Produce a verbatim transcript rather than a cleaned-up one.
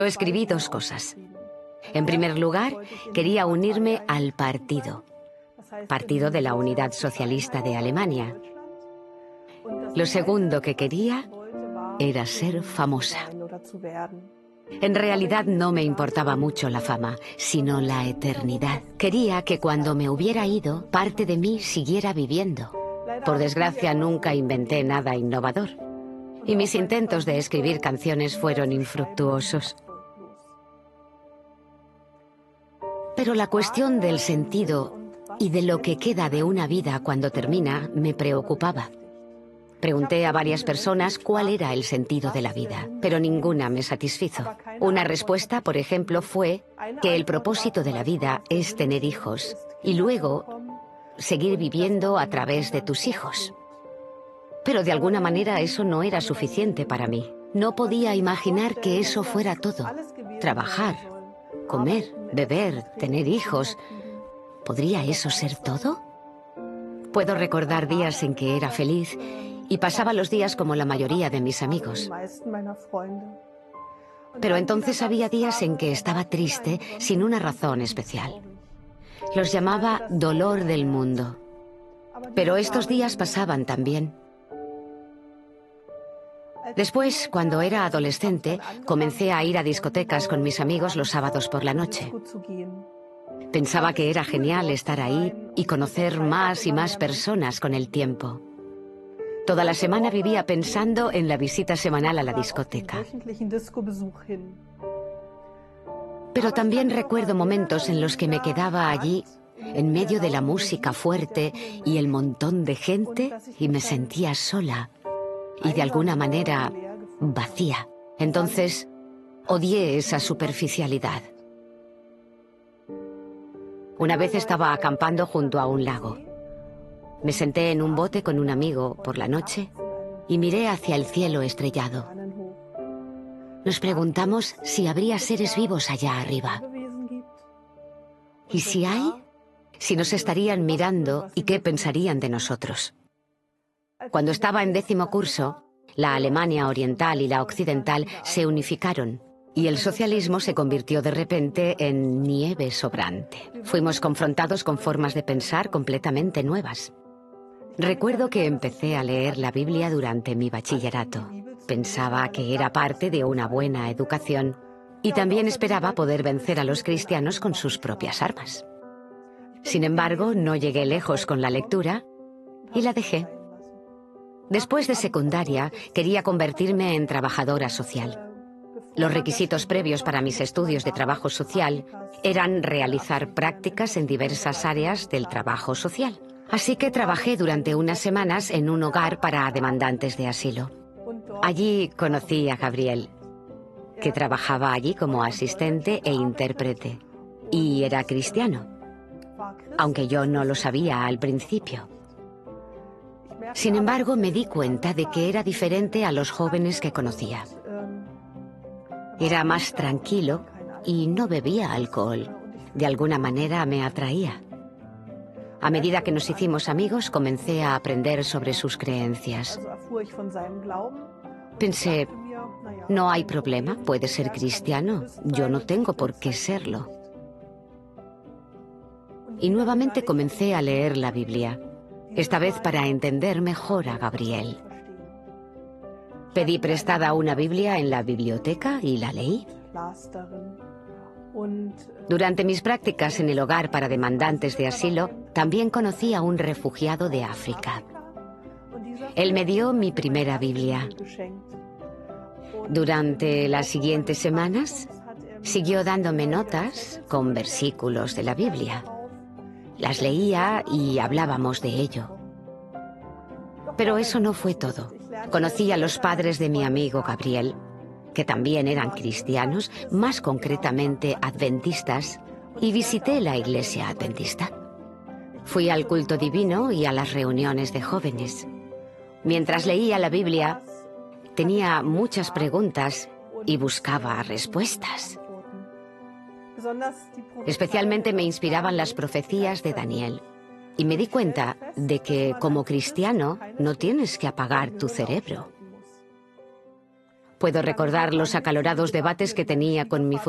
Escribí dos cosas. En primer lugar, quería unirme al partido, Partido de la Unidad Socialista de Alemania. Lo segundo que quería era ser famosa. En realidad no me importaba mucho la fama, sino la eternidad. Quería que cuando me hubiera ido, parte de mí siguiera viviendo. Por desgracia, nunca inventé nada innovador. Y mis intentos de escribir canciones fueron infructuosos. Pero la cuestión del sentido y de lo que queda de una vida cuando termina me preocupaba. Pregunté a varias personas cuál era el sentido de la vida, pero ninguna me satisfizo. Una respuesta, por ejemplo, fue que el propósito de la vida es tener hijos y luego seguir viviendo a través de tus hijos. Pero de alguna manera eso no era suficiente para mí. No podía imaginar que eso fuera todo. Trabajar, comer, beber, tener hijos. ¿Podría eso ser todo? Puedo recordar días en que era feliz y pasaba los días como la mayoría de mis amigos. Pero entonces había días en que estaba triste sin una razón especial. Los llamaba dolor del mundo. Pero estos días pasaban también. Después, cuando era adolescente, comencé a ir a discotecas con mis amigos los sábados por la noche. Pensaba que era genial estar ahí y conocer más y más personas con el tiempo. Toda la semana vivía pensando en la visita semanal a la discoteca. Pero también recuerdo momentos en los que me quedaba allí, en medio de la música fuerte y el montón de gente, y me sentía sola y de alguna manera vacía. Entonces, odié esa superficialidad. Una vez estaba acampando junto a un lago. Me senté en un bote con un amigo por la noche y miré hacia el cielo estrellado. Nos preguntamos si habría seres vivos allá arriba. ¿Y si hay? Si nos estarían mirando y qué pensarían de nosotros. Cuando estaba en décimo curso, la Alemania oriental y la occidental se unificaron y el socialismo se convirtió de repente en nieve sobrante. Fuimos confrontados con formas de pensar completamente nuevas. Recuerdo que empecé a leer la Biblia durante mi bachillerato. Pensaba que era parte de una buena educación y también esperaba poder vencer a los cristianos con sus propias armas. Sin embargo, no llegué lejos con la lectura y la dejé. Después de secundaria, quería convertirme en trabajadora social. Los requisitos previos para mis estudios de trabajo social eran realizar prácticas en diversas áreas del trabajo social. Así que trabajé durante unas semanas en un hogar para demandantes de asilo. Allí conocí a Gabriel, que trabajaba allí como asistente e intérprete, y era cristiano, aunque yo no lo sabía al principio. Sin embargo, me di cuenta de que era diferente a los jóvenes que conocía. Era más tranquilo y no bebía alcohol. De alguna manera me atraía. A medida que nos hicimos amigos, comencé a aprender sobre sus creencias. Pensé, no hay problema, puede ser cristiano, yo no tengo por qué serlo. Y nuevamente comencé a leer la Biblia, esta vez para entender mejor a Gabriel. Pedí prestada una Biblia en la biblioteca y la leí. Durante mis prácticas en el hogar para demandantes de asilo, también conocí a un refugiado de África. Él me dio mi primera Biblia. Durante las siguientes semanas, siguió dándome notas con versículos de la Biblia. Las leía y hablábamos de ello. Pero eso no fue todo. Conocí a los padres de mi amigo Gabriel, que también eran cristianos, más concretamente adventistas, y visité la iglesia adventista. Fui al culto divino y a las reuniones de jóvenes. Mientras leía la Biblia, tenía muchas preguntas y buscaba respuestas. Especialmente me inspiraban las profecías de Daniel. Y me di cuenta de que, como cristiano, no tienes que apagar tu cerebro. Puedo recordar los acalorados debates que tenía con mi